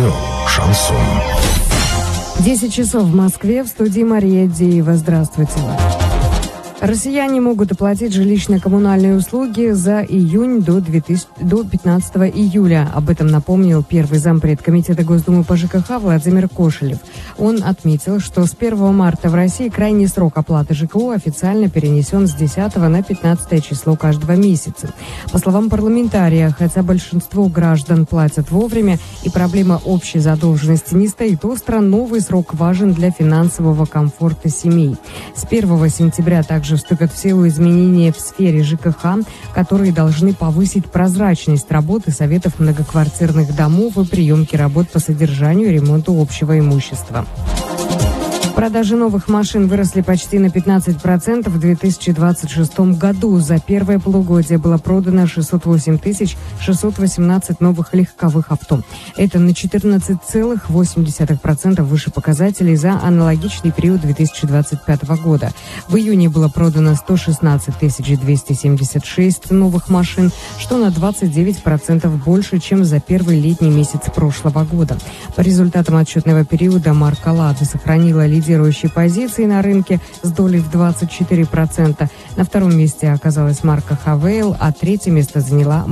Радио «Шансон». 10 часов в Москве, в студии Мария Деева. Здравствуйте. Россияне могут оплатить жилищно-коммунальные услуги за июнь до 15 июля. Об этом напомнил первый зампред Комитета Госдумы по ЖКХ Владимир Кошелев. Он отметил, что с 1 марта в России крайний срок оплаты ЖКУ официально перенесен с 10 на 15 число каждого месяца. По словам парламентария, хотя большинство граждан платят вовремя и проблема общей задолженности не стоит остро, новый срок важен для финансового комфорта семей. С 1 сентября также вступят в силу изменения в сфере ЖКХ, которые должны повысить прозрачность работы советов многоквартирных домов и приемки работ по содержанию и ремонту общего имущества. Продажи новых машин выросли почти на 15% в 2026 году. За первое полугодие было продано 608 618 новых легковых авто. Это на 14,8% выше показателей за аналогичный период 2025 года. В июне было продано 116 276 новых машин, что на 29% больше, чем за первый летний месяц прошлого года. По результатам отчетного периода марка «Лада» сохранила лидирующие позиции на рынке с долей в 24%. На втором месте оказалась марка «Хавейл», а третье место заняла